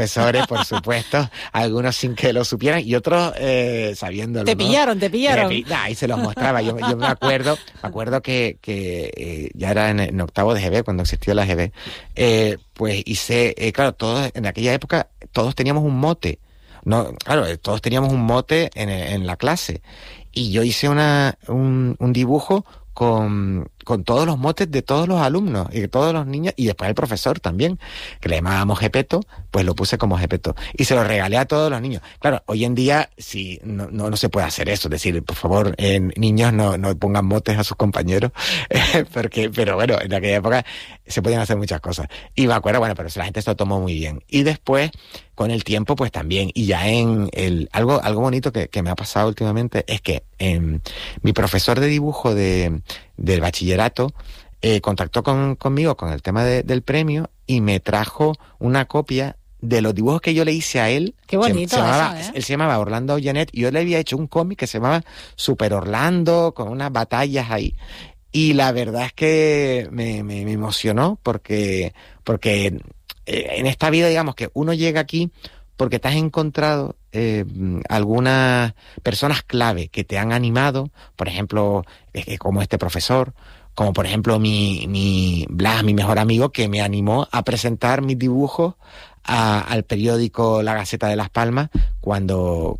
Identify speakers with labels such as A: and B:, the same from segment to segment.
A: profesores, por supuesto, algunos sin que lo supieran y otros sabiéndolo.
B: Te pillaron.
A: Y se los mostraba. Yo me acuerdo que ya era en octavo de GB, cuando existió la GB, pues hice, claro, todos en aquella época, todos teníamos un mote. No, claro, todos teníamos un mote en la clase. Y yo hice un dibujo con todos los motes de todos los alumnos y de todos los niños, y después el profesor también, que le llamábamos Gepetto, pues lo puse como Gepetto. Y se lo regalé a todos los niños. Claro, hoy en día sí, no se puede hacer eso. Es decir, por favor, niños no pongan motes a sus compañeros, pero bueno, en aquella época se podían hacer muchas cosas. Y me acuerdo, bueno, pero la gente se lo tomó muy bien. Y después, con el tiempo, pues también, y ya algo bonito que me ha pasado últimamente es que mi profesor de dibujo del bachillerato contactó conmigo con el tema del premio y me trajo una copia de los dibujos que yo le hice a él.
B: Qué bonito
A: Él se llamaba Orlando Janet y yo le había hecho un cómic que se llamaba Super Orlando, con unas batallas ahí. Y la verdad es que me emocionó porque en esta vida, digamos que uno llega aquí porque te has encontrado algunas personas clave que te han animado, por ejemplo, como este profesor, como por ejemplo mi Blas, mi mejor amigo, que me animó a presentar mis dibujos al periódico La Gaceta de Las Palmas cuando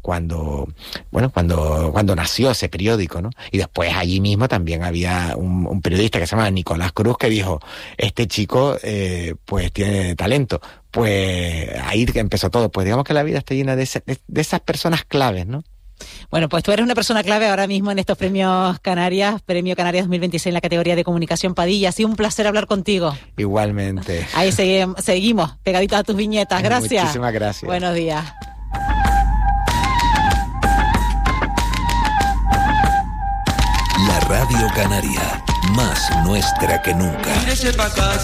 A: nació ese periódico, ¿no? Y después allí mismo también había un periodista que se llama Nicolás Cruz que dijo, este chico pues tiene talento. Pues ahí empezó todo. Pues digamos que la vida está llena de esas personas claves, ¿no?
B: Bueno, pues tú eres una persona clave ahora mismo en estos premios Canarias, Premio Canarias 2026 en la categoría de Comunicación Padilla. Ha sido un placer hablar contigo.
A: Igualmente.
B: Ahí seguimos, pegaditos a tus viñetas. Gracias.
A: Muchísimas gracias.
B: Buenos días.
C: La Radio Canaria, más nuestra que nunca.